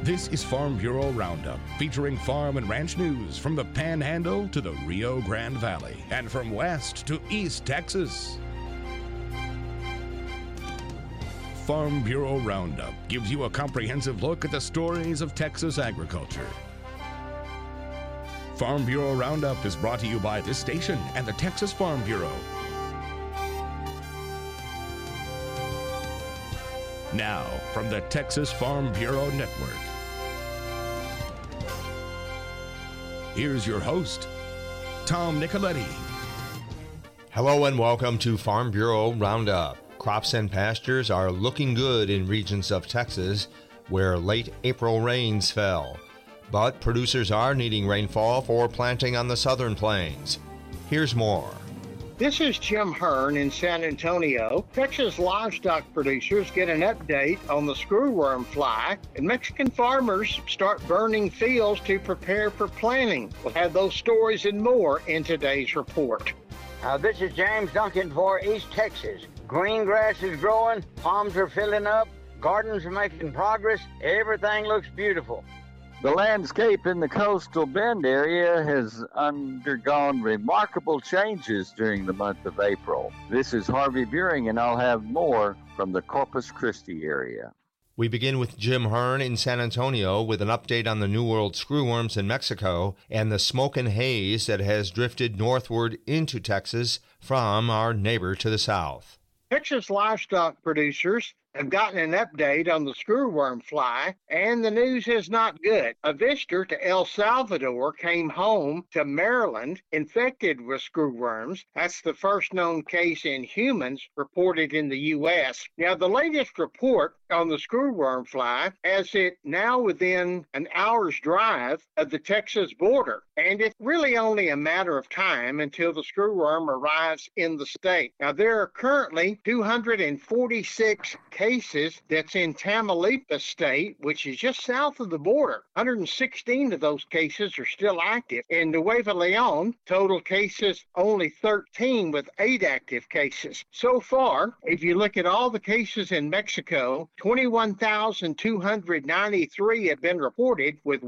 This is Farm Bureau Roundup, featuring farm and ranch news from the Panhandle to the Rio Grande Valley and from West to East Texas. Farm Bureau Roundup gives you a comprehensive look at the stories of Texas agriculture. Farm Bureau Roundup is brought to you by this station and the Texas Farm Bureau. Now, from the Texas Farm Bureau Network, here's your host, Tom Nicoletti. Hello and welcome to Farm Bureau Roundup. Crops and pastures are looking good in regions of Texas where late April rains fell. But producers are needing rainfall for planting on the southern plains. Here's more. This is Jim Hearn in San Antonio. Texas livestock producers get an update on the screwworm fly, and Mexican farmers start burning fields to prepare for planting. We'll have those stories and more in today's report. This is James Duncan for East Texas. Green grass is growing, palms are filling up, gardens are making progress, everything looks beautiful. The landscape in the coastal Bend area has undergone remarkable changes during the month of April. This is Harvey Buring, and I'll have more from the Corpus Christi area. We begin with Jim Hearn in San Antonio with an update on the New World screwworms in Mexico and the smoke and haze that has drifted northward into Texas from our neighbor to the south. Texas livestock producers have gotten an update on the screwworm fly, and the news is not good. A visitor to El Salvador came home to Maryland infected with screwworms. That's the first known case in humans reported in the U.S. Now, the latest report on the screwworm fly has it now within an hour's drive of the Texas border, and it's really only a matter of time until the screwworm arrives in the state. Now, there are currently 246 cases that's in Tamaulipas state, which is just south of the border. 116 of those cases are still active. In Nuevo Leon, total cases only 13 with 8 active cases. So far, if you look at all the cases in Mexico, 21,293 have been reported, with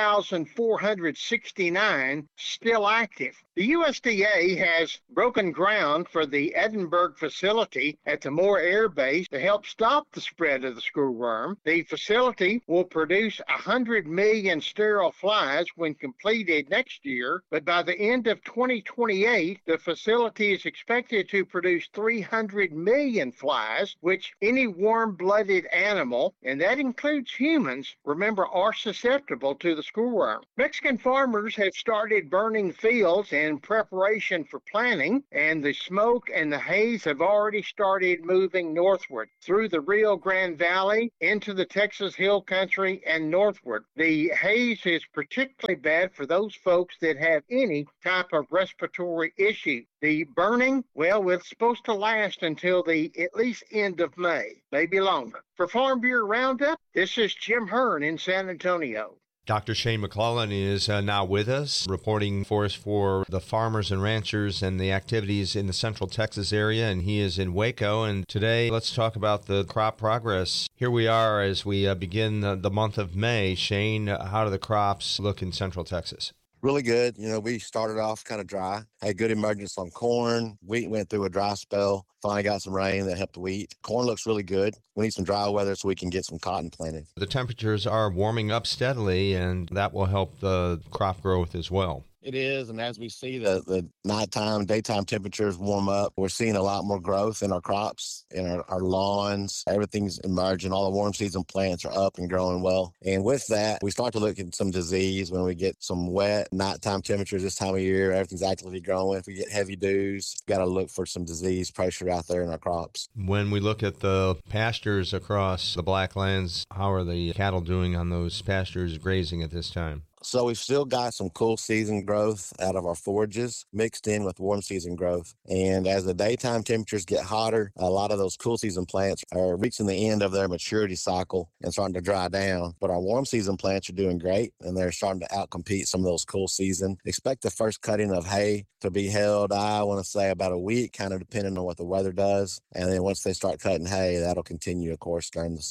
1,469 still active. The USDA has broken ground for the Edinburgh facility at the Moore Air Base to help stop the spread of the screwworm. The facility will produce 100 million sterile flies when completed next year, but by the end of 2028, the facility is expected to produce 300 million flies, which any warm-blooded animal, and that includes humans, remember, are susceptible to the screwworm. Mexican farmers have started burning fields in preparation for planting, and the smoke and the haze have already started moving northward through the Rio Grande Valley into the Texas Hill Country and northward. The haze is particularly bad for those folks that have any type of respiratory issue. The burning, well, it's supposed to last until the at least end of May, maybe longer. For Farm Bureau Roundup, this is Jim Hearn in San Antonio. Dr. Shane McClellan is now with us, reporting for us for the farmers and ranchers and the activities in the central Texas area, and he is in Waco. And today, let's talk about the crop progress. Here we are as we begin the month of May. Shane, how do the crops look in central Texas? Really good. We started off kind of dry, had good emergence on corn. Wheat went through a dry spell, finally got some rain that helped the wheat. Corn looks really good. We need some dry weather so we can get some cotton planted. The temperatures are warming up steadily, and that will help the crop growth as well. It is, and as we see the nighttime, daytime temperatures warm up, we're seeing a lot more growth in our crops, in our lawns. Everything's emerging. All the warm season plants are up and growing well. And with that, we start to look at some disease when we get some wet nighttime temperatures this time of year. Everything's actively growing. If we get heavy dews, got to look for some disease pressure out there in our crops. When we look at the pastures across the Black Lands, how are the cattle doing on those pastures grazing at this time? So we've still got some cool season growth out of our forages mixed in with warm season growth. And as the daytime temperatures get hotter, a lot of those cool season plants are reaching the end of their maturity cycle and starting to dry down. But our warm season plants are doing great, and they're starting to outcompete some of those cool season. Expect the first cutting of hay to be held, I want to say, about a week, kind of depending on what the weather does. And then once they start cutting hay, that'll continue, of course, during the summer.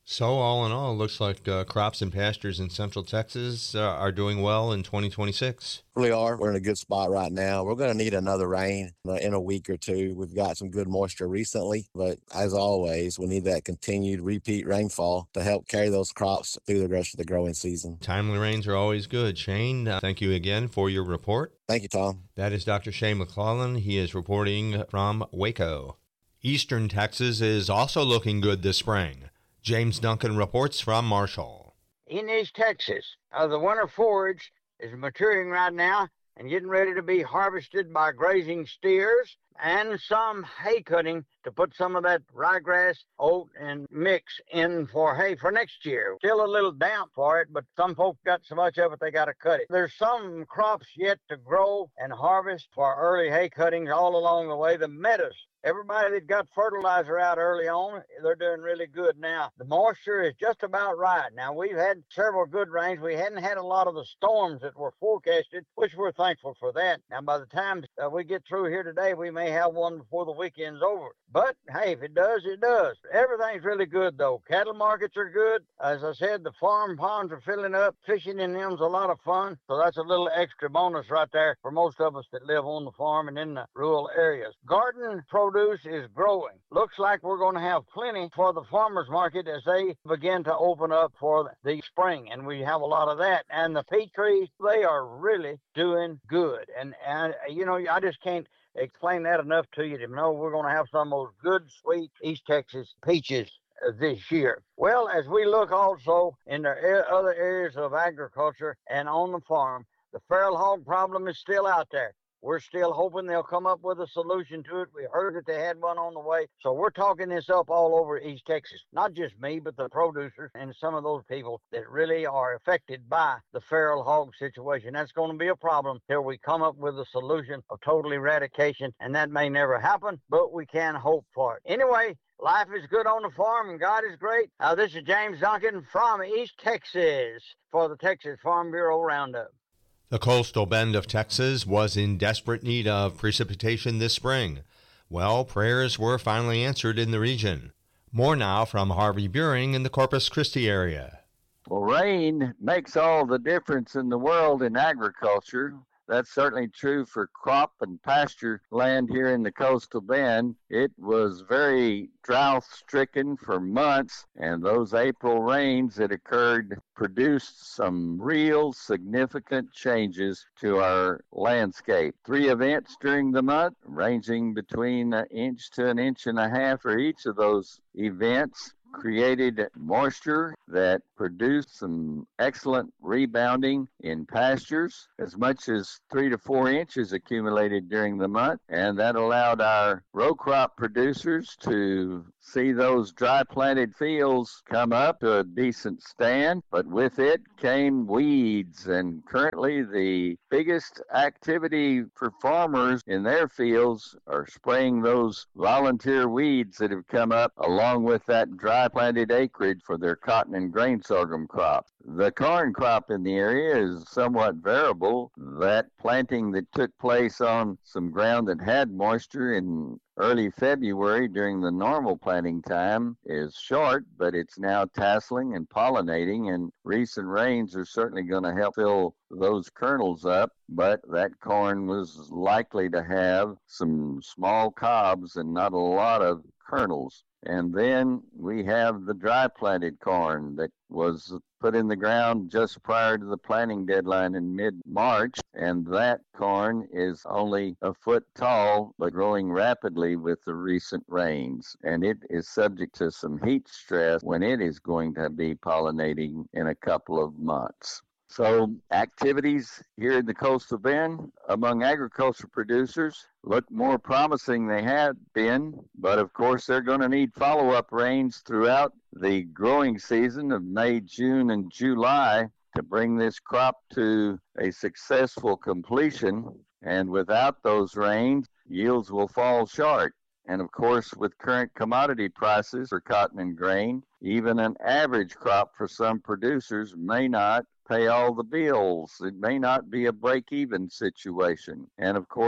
So all in all, it looks like crops and pastures in Central Texas are doing well in 2026. Really are. We're in a good spot right now. We're going to need another rain in a week or two. We've got some good moisture recently, but as always, we need that continued repeat rainfall to help carry those crops through the rest of the growing season. Timely rains are always good. Shane, thank you again for your report. Thank you, Tom. That is Dr. Shane McClellan. He is reporting from Waco. Eastern Texas is also looking good this spring. James Duncan reports from Marshall. In East Texas, the winter forage is maturing right now and getting ready to be harvested by grazing steers, and some hay cutting to put some of that ryegrass, oat, and mix in for hay for next year. Still a little damp for it, but some folks got so much of it they got to cut it. There's some crops yet to grow and harvest for early hay cuttings all along the way. The meadows, everybody that got fertilizer out early on, they're doing really good now. The moisture is just about right. Now, we've had several good rains. We hadn't had a lot of the storms that were forecasted, which we're thankful for that. Now, by the time we get through here today, we may have one before the weekend's over. But, hey, if it does, it does. Everything's really good, though. Cattle markets are good. As I said, the farm ponds are filling up. Fishing in them's a lot of fun. So that's a little extra bonus right there for most of us that live on the farm and in the rural areas. Garden produce is growing. Looks like we're going to have plenty for the farmers market as they begin to open up for the spring. And we have a lot of that. And the peach trees, they are really doing good. And you know, I just can't explain that enough to you to know we're going to have some of those good, sweet East Texas peaches this year. Well, as we look also in the other areas of agriculture and on the farm, the feral hog problem is still out there. We're still hoping they'll come up with a solution to it. We heard that they had one on the way. So we're talking this up all over East Texas. Not just me, but the producers and some of those people that really are affected by the feral hog situation. That's going to be a problem till we come up with a solution of total eradication. And that may never happen, but we can hope for it. Anyway, life is good on the farm and God is great. This is James Duncan from East Texas for the Texas Farm Bureau Roundup. The coastal bend of Texas was in desperate need of precipitation this spring. Well, prayers were finally answered in the region. More now from Harvey Buring in the Corpus Christi area. Well, rain makes all the difference in the world in agriculture. That's certainly true for crop and pasture land here in the coastal bend. It was very drought-stricken for months, and those April rains that occurred produced some real significant changes to our landscape. 3 events during the month, ranging between an inch to an inch and a half for each of those events, created moisture that produced some excellent rebounding in pastures, as much as 3 to 4 inches accumulated during the month, and that allowed our row crop producers to see those dry planted fields come up to a decent stand, but with it came weeds, and currently the biggest activity for farmers in their fields are spraying those volunteer weeds that have come up along with that dry planted acreage for their cotton and grain sorghum crop. The corn crop in the area is somewhat variable. That planting that took place on some ground that had moisture in early February during the normal planting time is short, but it's now tasseling and pollinating, and recent rains are certainly going to help fill those kernels up, but that corn was likely to have some small cobs and not a lot of kernels. And then we have the dry planted corn that was put in the ground just prior to the planting deadline in mid-March, and that corn is only a foot tall but growing rapidly with the recent rains, and it is subject to some heat stress when it is going to be pollinating in a couple of months. So activities here in the coastal bend among agriculture producers look more promising than they had been, but of course they're going to need follow-up rains throughout the growing season of May, June, and July to bring this crop to a successful completion. And without those rains, yields will fall short. And of course, with current commodity prices for cotton and grain, even an average crop for some producers may not pay all the bills. It may not be a break-even situation. And of course,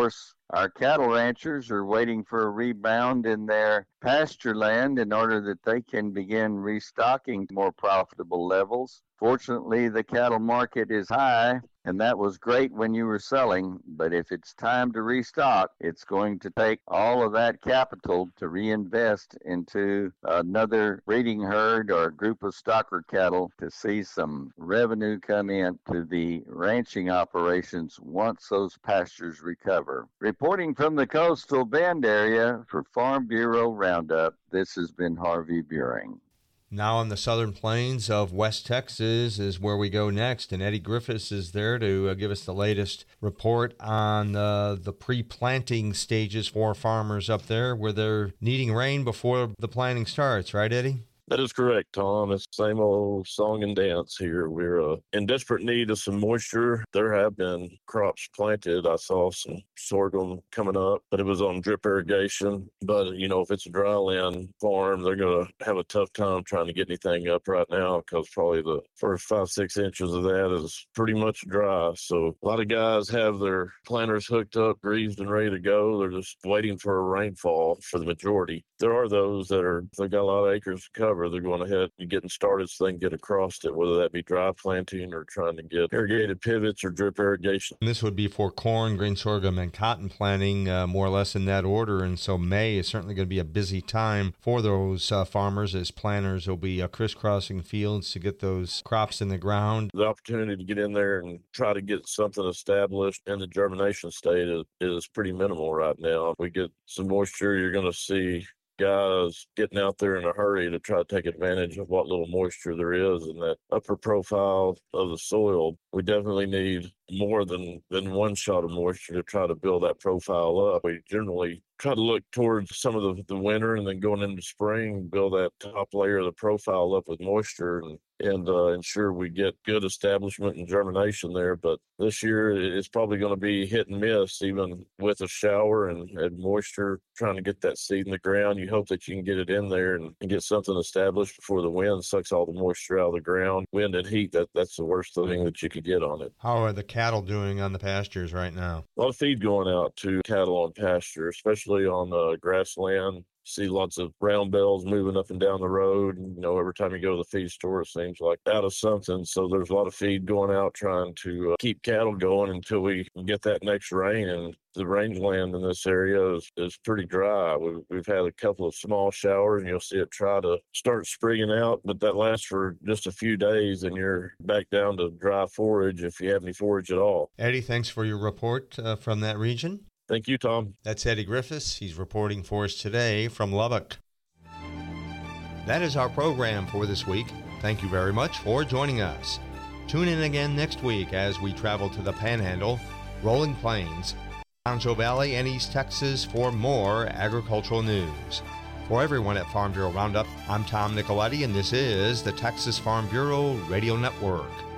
Our cattle ranchers are waiting for a rebound in their pasture land in order that they can begin restocking to more profitable levels. Fortunately, the cattle market is high, and that was great when you were selling. But if it's time to restock, it's going to take all of that capital to reinvest into another breeding herd or group of stocker cattle to see some revenue come in to the ranching operations once those pastures recover. Reporting from the Coastal Bend area for Farm Bureau Roundup, this has been Harvey Buring. Now on the southern plains of West Texas is where we go next, and Eddie Griffiths is there to give us the latest report on the pre-planting stages for farmers up there, where they're needing rain before the planting starts, right, Eddie? That is correct, Tom. It's the same old song and dance here. We're in desperate need of some moisture. There have been crops planted. I saw some sorghum coming up, but it was on drip irrigation. But, if it's a dry land farm, they're going to have a tough time trying to get anything up right now because probably the first 5-6 inches of that is pretty much dry. So a lot of guys have their planters hooked up, greased, and ready to go. They're just waiting for a rainfall for the majority. There are those that they've got a lot of acres to cover. They're going ahead and getting started so they can get across it, whether that be dry planting or trying to get irrigated pivots or drip irrigation. And this would be for corn, grain sorghum, and cotton planting, more or less in that order. And so May is certainly going to be a busy time for those farmers as planters will be crisscrossing fields to get those crops in the ground. The opportunity to get in there and try to get something established in the germination state is pretty minimal right now. If we get some moisture, you're going to see guys getting out there in a hurry to try to take advantage of what little moisture there is in that upper profile of the soil. We definitely need more than one shot of moisture to try to build that profile up. We generally try to look towards some of the winter and then going into spring, build that top layer of the profile up with moisture and ensure we get good establishment and germination there. But this year it's probably going to be hit and miss, even with a shower and moisture, trying to get that seed in the ground. You hope that you can get it in there and get something established before the wind sucks all the moisture out of the ground. Wind and heat, that's the worst thing that you could get on it. How are the cattle doing on the pastures right now? A lot of feed going out to cattle on pasture, especially on grassland. See lots of round bells moving up and down the road. Every time you go to the feed store, it seems like out of something. So there's a lot of feed going out trying to keep cattle going until we can get that next rain. And the rangeland in this area is pretty dry. We've had a couple of small showers, and you'll see it try to start sprigging out, but that lasts for just a few days, and you're back down to dry forage if you have any forage at all. Eddie, thanks for your report from that region. Thank you, Tom. That's Eddie Griffiths. He's reporting for us today from Lubbock. That is our program for this week. Thank you very much for joining us. Tune in again next week as we travel to the Panhandle, Rolling Plains, Concho Valley, and East Texas for more agricultural news. For everyone at Farm Bureau Roundup, I'm Tom Nicoletti, and this is the Texas Farm Bureau Radio Network.